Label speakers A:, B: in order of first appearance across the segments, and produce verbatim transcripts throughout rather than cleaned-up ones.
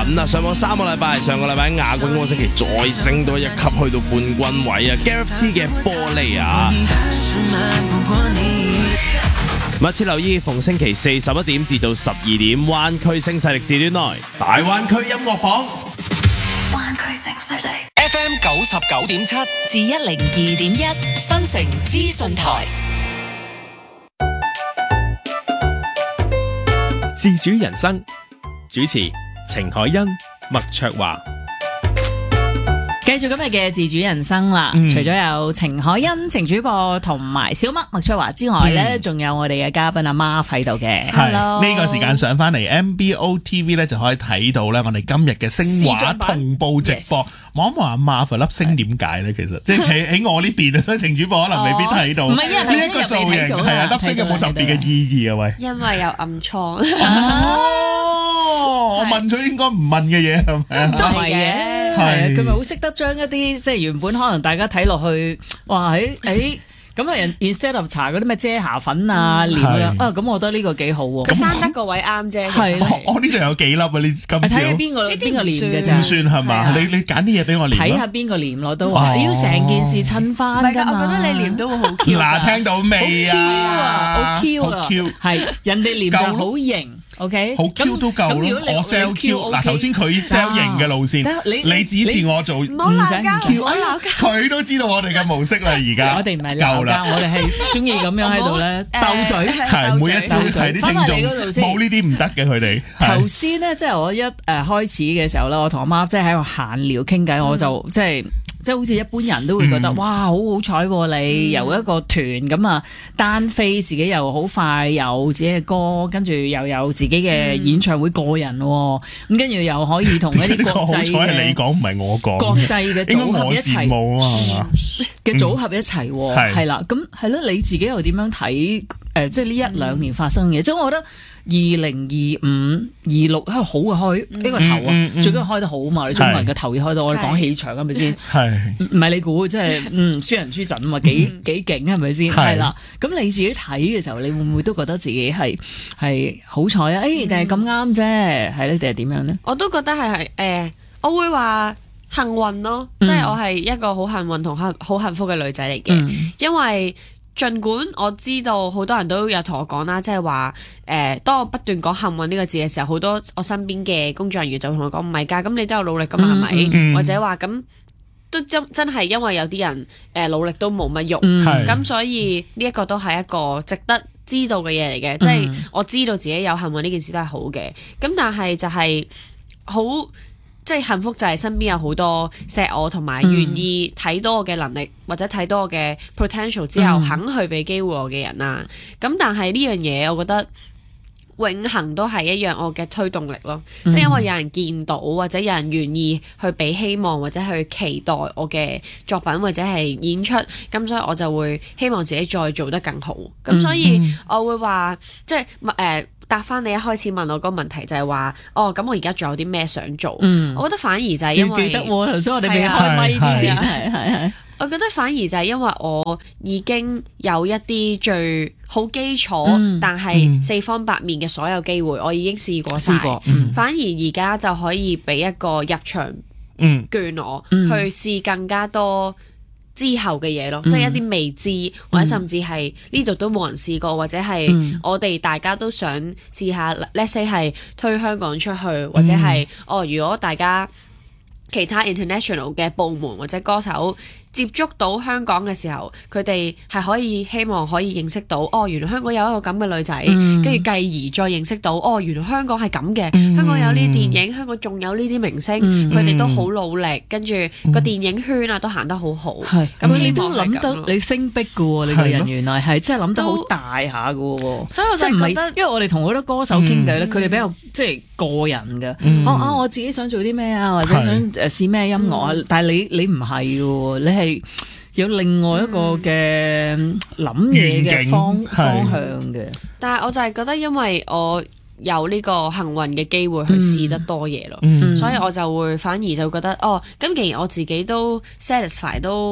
A: 品啊，上網三個禮拜，上個禮拜亞軍嗰個星期再升多一級，去到冠軍位啊 ！Gareth T 嘅玻璃啊！密切留意逢星期四十一點至到十二點，灣區聲勢力時段內大灣區音樂榜。
B: 灣區聲勢力
C: F M 九十九點七
B: 至一零二點一新城資訊台。
D: 自主人生主持程海欣、麥卓華。
E: 繼續今日嘅自主人生啦，嗯、除咗有程海欣、程主播同埋小麥麥卓華之外咧，仲、嗯、有我哋嘅嘉賓阿媽喺度嘅。
F: Hello，呢個時間上翻嚟 M B O T V 咧，就可以睇到咧我哋今日嘅聲畫同步直播。望一望阿媽份粒聲點解咧？其實即係喺喺我呢邊啊，所以程主播可能未必睇到。唔係啊，呢一個造型係啊，粒聲有冇特別嘅意義啊？喂，
G: 因為有暗瘡。
F: 哦，我問咗應該唔問嘅嘢係咪啊？
E: 都係嘅。係啊，佢咪好識得將一啲即係原本可能大家睇落去，哇喺喺咁啊人 instead of 搽嗰啲咩遮瑕粉啊、黏啊，啊咁我覺得呢個幾好喎。
G: 佢生得個位啱啫。係
F: 我呢度有幾粒啊？你今朝睇
E: 下邊個邊個黏嘅咋？
F: 唔算係嘛？你你揀啲嘢俾我黏。
E: 睇下邊個黏咯，都話要成件事襯翻㗎嘛。
G: 我覺得你黏都會好 Q。
F: 嗱，聽到未啊？
E: 好 Q 啊！好 Q 啊！係人哋黏就好型。O K，
F: 好 Q 都夠咯，我 sell Q 嗱，頭先佢 sell 型嘅路線，你指示我做，
G: 唔好鬧交，唔好鬧交，
F: 佢都知道我哋嘅模式啦，而家
E: 我哋唔係鬧交，我哋係中意咁樣喺度咧鬥嘴，
F: 係每一招係啲聽眾冇呢啲唔得嘅佢哋。
E: 頭先咧，即係我一誒開始嘅時候咧，我同阿媽即係喺度閒聊傾偈，我就即係。即係好似一般人都會覺得，嗯、哇，好好彩喎！你由一個團咁啊，單飛自己又好快有自己嘅歌，跟住又有自己嘅演唱會個人喎，咁跟住又可以同一啲國際嘅，
F: 好彩係你講唔係我講，
E: 國際嘅組合一齊嘅組合一齊喎，係啦、嗯，咁係咯，你自己又點樣睇？誒、呃，即係呢一兩年發生嘅嘢，即係、嗯、我覺得。二零二五、二六係好嘅開呢個頭啊，嗯嗯、最緊要開得好嘛！你中文嘅頭要開到，我哋講氣場係咪先？係唔係你估？即係嗯，輸人輸陣啊嘛，幾幾勁係咪先？係啦，咁你自己睇嘅時候，你會唔會都覺得自己係係好彩啊？誒，定係咁啱啫？係咧，定係點樣咧？
G: 我都覺得係係誒，我會話幸運咯，即係、嗯、我係一個好幸運同好好幸福嘅女仔嚟嘅，嗯、因為。儘管我知道好多人都有同我講啦，即係話誒，當我不斷講幸運呢個字嘅時候，好多我身邊嘅工作人員就會同我講唔係㗎，咁你都有努力㗎嘛，係咪、嗯？嗯、或者話咁都真真係因為有啲人誒、呃、努力都冇乜用，咁、嗯、所以呢一個都係一個值得知道嘅嘢嚟嘅，即係、嗯、我知道自己有幸運呢件事都係好嘅，咁但係就係好。即係幸福就係身邊有好多錫我同埋願意睇到我嘅能力、嗯、或者睇到我嘅 potential 之後、嗯、肯去俾機會我嘅人啦。咁但係呢樣嘢我覺得永恆都係一樣我嘅推動力咯。即係、嗯、因為有人見到或者有人願意去俾希望或者去期待我嘅作品或者係演出，咁所以我就會希望自己再做得更好。咁、嗯、所以我會話即係誒。呃答翻你一開始問我個問題就係話，哦咁我而家仲有啲咩想做？嗯、我覺得反而就係因為
E: 記得喎，頭先我哋未開咪之前，係係係。
G: 我覺得反而就係因為我已經有一啲最好基礎，嗯、但係四方八面嘅所有機會，我已經試過晒。嗯、反而而家就可以俾一個入場券我、嗯、去試更加多。之後嘅嘢咯，嗯、即係一啲未知，或者甚至係呢度都冇人試過，或者係我哋大家都想試下、嗯、let's say 係推香港出去，或者係、嗯、哦，如果大家其他 international 嘅部門或者歌手接觸到香港嘅時候，佢哋係可以希望可以認識到，哦，原來香港有一個咁嘅女仔，跟住、嗯、繼而再認識到，哦，原來香港係咁嘅，嗯、香港有呢啲電影，香港仲有呢啲明星，佢哋、嗯、都好努力，跟住個電影圈啊都行得好好。係咁、嗯，你都諗得你升逼嘅喎，你個人原來係真係諗得好大下嘅喎。所以我就覺得，因為我哋同好多歌手傾偈咧，佢哋、嗯、比較即係個人嘅。嗯、哦哦，我自己想做啲咩啊，或者想誒試咩音樂啊，嗯、但係你你唔係嘅喎，你係。有另外一個嘅諗嘢嘅方方向嘅， 但係我就係覺得，因為我有呢個幸運嘅機會去試得多嘢咯，嗯、所以我就會反而就覺得，哦，咁既然我自己都 satisfy 都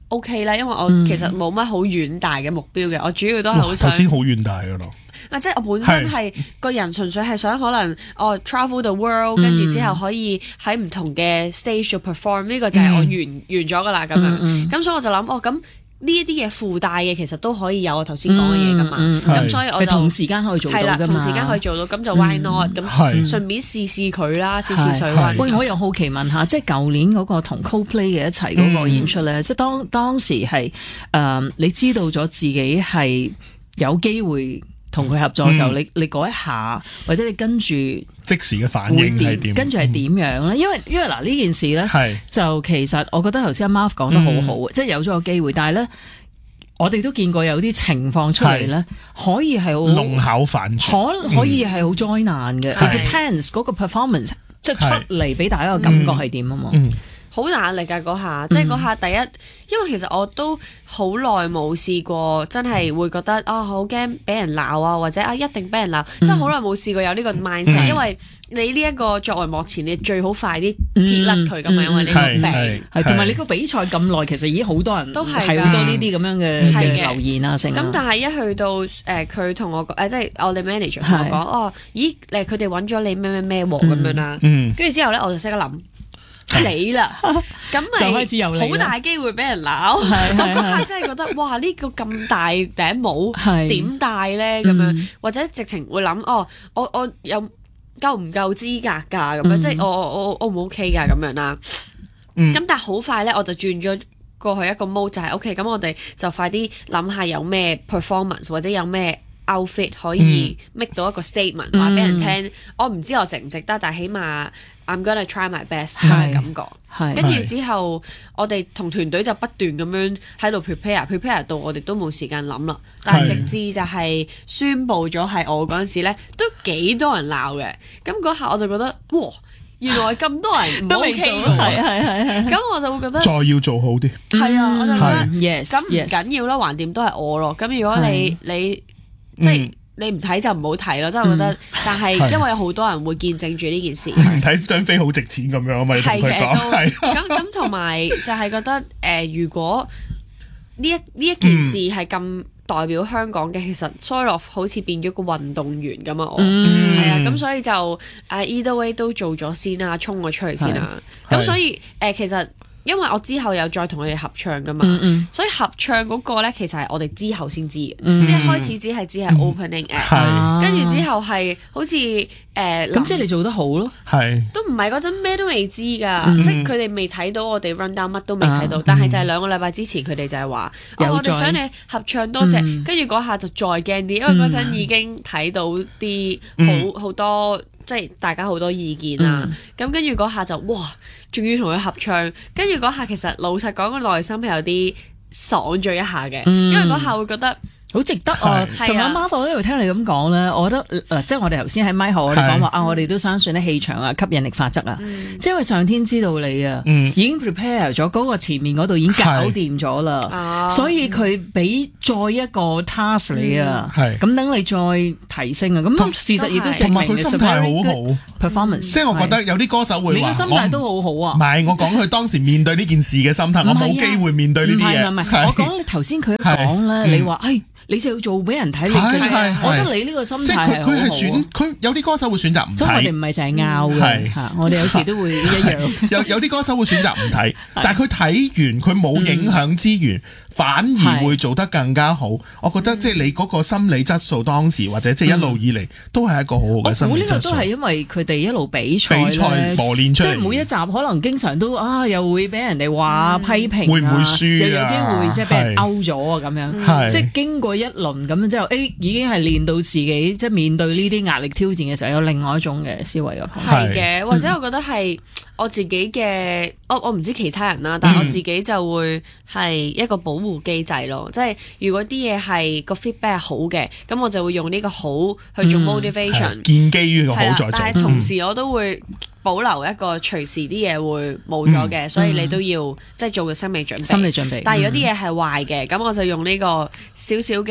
G: OK 啦，因為我其實冇乜好遠大嘅目標嘅，我主要都係好想
F: 頭先好遠大噶咯。
G: 啊，即係我本身係個人純粹係想可能哦 travel the world，跟住之後可以喺唔同嘅 stage 做 perform， 呢個就係我完、嗯、完咗噶啦咁樣。咁、嗯嗯、所以我就諗哦，咁呢一啲嘢附帶嘅其實都可以有我頭先講嘅嘢噶嘛。咁、嗯嗯、所以我就
E: 同時間可以做到㗎嘛。係啦，
G: 同時間可以做到，咁就 why not？咁、嗯、順便試試佢啦，試試水溫。
E: 喂，我又好奇問下，即係舊年嗰個同 Coldplay 嘅一齊嗰個演出咧，嗯、即係當當時係誒、呃、你知道咗自己係有機會同佢合作嘅時候，嗯、你你嗰一下，或者你跟住
F: 即時嘅反應係點？
E: 跟住係點樣咧？因為因為嗱呢件事咧，
F: 係
E: 就其實我覺得頭先阿 Marv 講得好好，嗯、即係有咗個機會，但係咧，我哋都見過有啲情況出嚟咧，可以係好
F: 弄巧反拙，
E: 可可以係好災難嘅。It depends 嗰個 performance 即係出嚟俾大家嘅感覺係點啊嘛。嗯嗯
G: 好大壓力㗎嗰下，即係嗰下第一，因為其實我都好耐冇試過，真係會覺得啊好驚俾人鬧啊，或者啊一定俾人鬧，嗯、即係好耐冇試過有呢個 mindset，、嗯、因為你呢一個作為幕前，你最好快啲撇甩佢㗎嘛，因為你個病
E: 係同埋你個比賽咁耐，其實已經好多人
G: 都係
E: 好多呢啲咁樣嘅嘅留言啊，成
G: 咁但係一去到誒佢同我誒、呃、即係我哋 manager 同我講哦，咦誒佢哋揾咗你咩咩咩喎咁樣啦，跟住之後咧我就識得諗。死啦！咁咪好大機會俾人鬧。我嗰下真係覺得，哇！呢、這個咁大頂帽點戴咧？咁樣、嗯、或者直情會諗，哦，我我有夠唔夠資格㗎？咁樣、嗯、即係我我我 O 唔 OK 㗎？咁樣啦。咁、嗯、但係好快咧，我就轉咗過去一個 mode 就係 OK。咁我哋就快啲諗下有咩 performance 或者有咩 outfit 可以 make 到一個 statement 話俾、嗯、人聽。我唔知我值唔值得，但係起碼。I'm gonna try my best 咁嘅感覺，跟住之後我哋同團隊就不斷咁樣喺度 prepare，prepare 到我哋都冇時間諗啦。但係直至就係宣佈咗係我嗰陣時咧，都幾多人鬧嘅。咁嗰下我就覺得，哇！原來咁多人都 OK 嘅，係係係。咁我就會覺得
F: 再要做好啲。
G: 係啊，我就覺得
E: ，yes，
G: 咁唔緊要啦，橫掂都係我咯。咁如果你你即係。你唔睇就唔好睇咯，真係覺得。嗯、但係因為有好多人會見證住呢件事，
F: 唔睇張飛好值錢咁樣啊嘛，你同佢講。係
G: 咁咁同埋就係覺得誒、呃，如果呢一呢一件事係咁代表香港嘅，嗯、其實 sort of 好似變咗個運動員咁啊，我係啊，咁所以就誒、uh, either way 都做咗先啦，衝咗出去先啦。咁所以誒、呃，其實。因為我之後有再同佢哋合唱噶嘛，嗯嗯、所以合唱嗰個咧其實係我哋之後先知嘅，嗯、即係開始只係只係 opening act，跟住之後係好似誒咁即係你做得好咯，係都唔係嗰陣咩都未知㗎，嗯、即係佢哋未睇到我哋 run down 乜都未睇到，啊、但係就係兩個禮拜之前佢哋就係話，嗯哦、我哋想你合唱多隻，跟住嗰下就再驚啲，因為嗰陣已經睇到啲好好多。即係大家好多意見啊，咁跟住嗰下就哇，仲要同佢合唱，跟住嗰下其實老實講個內心係有啲爽咗一下嘅，嗯、因為嗰下會覺得。好值得啊！同阿 Marvel 呢度聽你咁講咧，我覺得誒、呃，即係我哋頭先喺咪後我哋講話啊，我哋都相信啲氣場啊、吸引力法則啊，嗯、即係因為上天知道你啊，嗯、已經 prepare 咗嗰個前面嗰度已經搞掂咗啦，所以佢俾再一個 task 你啊，咁等、嗯、你再提升啊，咁事實亦都證明佢心態好好 performance，即係
F: 我覺得有啲歌手會話，
E: 你嘅心態都好好啊，
F: 唔係我講佢當時面對呢件事嘅心態，我冇機會面對呢啲嘢，
E: 唔係唔係，我講你頭先佢講咧，你話誒。你就要做俾人睇，你我覺得你呢個心態係好好。佢係選佢有啲歌手會選擇唔睇，所以我哋唔係成日拗嘅嚇，我哋有時都會一樣。有有啲歌手會選擇唔睇，但係佢睇完佢冇影響之餘，反而會做得更加好。我覺得即係你嗰個心理質素當時或者即係一路以嚟都係一個好好嘅心理質素。我估呢個都係因為佢哋一路比賽比賽磨練出嚟，即係每一集可能經常都啊又會俾人哋話批評，會唔會輸又有機會即係俾人勾咗啊咁樣，即係經過一輪咁樣之後，誒已經係練到自己，即係面對呢啲壓力挑戰嘅時候，有另外一種嘅思維嘅方式。係嘅，或者我覺得係我自己嘅，我我唔知其他人啦，但係我自己就會係一個保護機制咯。即係如果啲嘢係個 feedback 係好嘅，咁我就會用呢個好去做 motivation，建基於個好在做。但係同時我都會保留一個隨時啲嘢會冇咗嘅，所以你都要即係做個心理準備。心理準備。但係如果啲嘢係壞嘅，咁我就用呢個少少嘅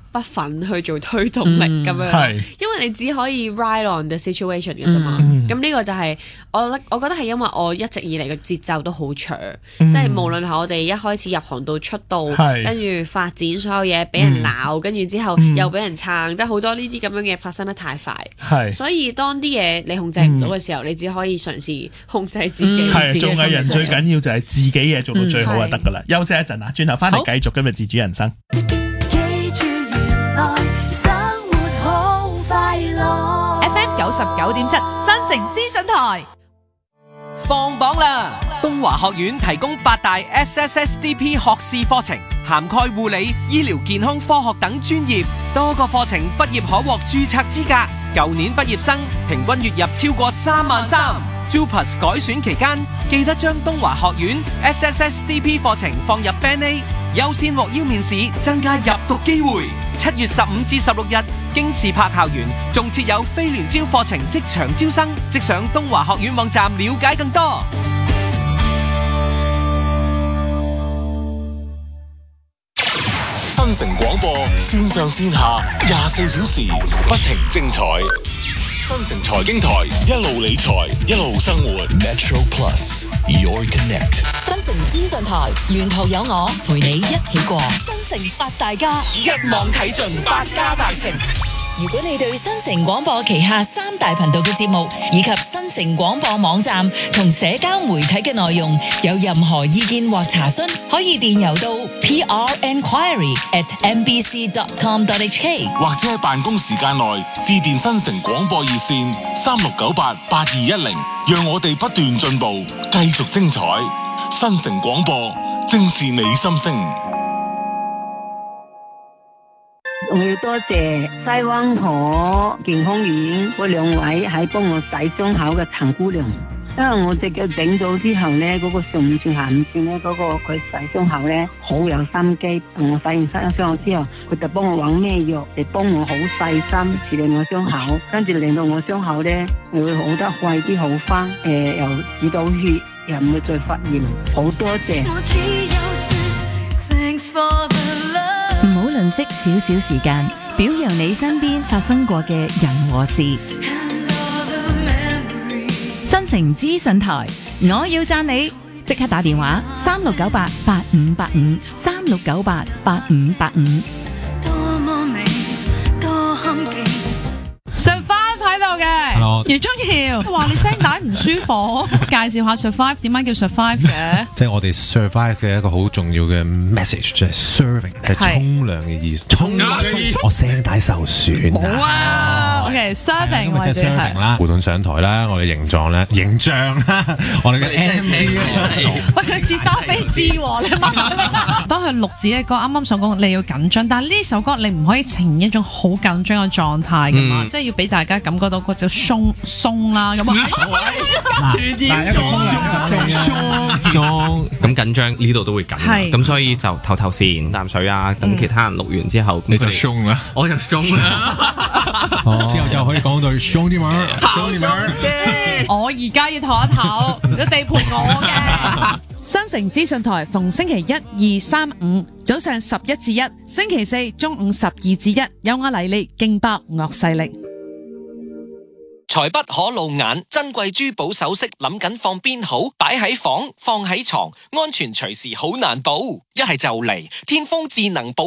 G: 不忿去做推動力咁樣，
F: 係
G: 因為你只可以 ride on the situation 嘅啫嘛。咁呢個就係我我覺得係因為我一直以嚟嘅節奏都好長，即係無論係我哋一開始入行到出道，跟住發展所有嘢，俾人鬧，跟住之後又俾人撐，即係好多呢啲咁樣嘅發生得太快，所以當啲嘢你控制唔到嘅時候，你只可以嘗試控制自己。
F: 係做藝人最緊要就係自己嘢做到最好就得噶啦。休息一陣啊，轉頭翻嚟繼續今日自主人生。
H: F M 九十九點七新城資訊台
C: 放榜啦！東華學院提供八大 S S S D P 學士課程，涵蓋護理、醫療健康科學等專業，多個課程畢業可獲註冊資格。舊年畢業生平均月入超過三萬三。JUPAS 改選期間，記得將東華學院 S S S D P 課程放入 Band A， 優先獲邀面試，增加入讀機會。七月十五至十六日，京士柏校園仲設有非聯招課程即場招生，即上東華學院網站了解更多。
I: 新城廣播線上線下廿四小時不停精彩。新城財經台一路理財一路生活。Metro Plus Your Connect。
B: 新城資訊台沿途有我陪你一起過。新城八大家
C: 一網睇盡百家大成。
B: 如果你對新城廣播旗下三大頻道嘅節目以及新城廣播網站同社交媒體嘅內容有任何意見或查詢，可以電郵到 p r enquiry at m b c dot com dot h k，
I: 或者喺辦公時間內致電新城廣播熱線三六九八八二一零，讓我哋不斷進步，繼續精彩。新城廣播正是你心聲。
J: 我要多謝西灣河健康院嗰兩位喺幫我洗傷口嘅陳姑娘，因為我隻腳整咗之後咧，嗰、那個上五寸下五寸咧，嗰、那個佢洗傷口咧好有心機。同我洗完傷口之後，佢就幫我揾咩藥嚟幫我好細心處理我傷口，跟住令到我傷口咧會好得快啲好翻，誒、呃、又止到血，又唔會再發炎，好多謝。
K: 唔好吝嗇少少時間，表揚你身邊發生過嘅人和事。新城資訊台，我要讚你，即刻打電話三六九八八五八五三六九八八五八五。
H: Survive 喺度嘅，余宗耀話你聲帶唔舒服，介紹下 Survive 點解叫 Survive 嘅？
L: 即係我哋 Survive 嘅一個好重要嘅 message， 就係 serving 係沖涼嘅意思。沖涼嘅意思，我聲帶受損。
H: 好啊 ，OK，serving 或者係
L: 啦，胡頓上台啦，我哋形狀咧，形象啦，我哋嘅 M V
H: 喂，佢似沙飛枝喎，你問當佢錄自己嘅歌，啱啱所講你要緊張，但係呢首歌你唔可以呈現一種好緊張嘅狀態噶嘛，即係要俾大家感覺到嗰隻鬆鬆啦，咁啊，
M: 全點鬆鬆咁緊張，呢度都會緊，咁所以就唞唞先，啖水啊，等其他人錄完之後，
L: 你就鬆啦，
M: 我就鬆啦，
L: 之後就可以講到鬆啲嘛，鬆啲嘛，
H: 我而家要唞一唞，個地盤我嘅。新城資訊台逢星期一、二、三、五早上十一至一，星期四中午十二至一，有我黎利勁爆樂勢力。
C: 財不可露眼，珍貴珠寶首飾諗緊放邊好？擺喺房，放喺床，安全隨時好難保。一係就嚟天風智能保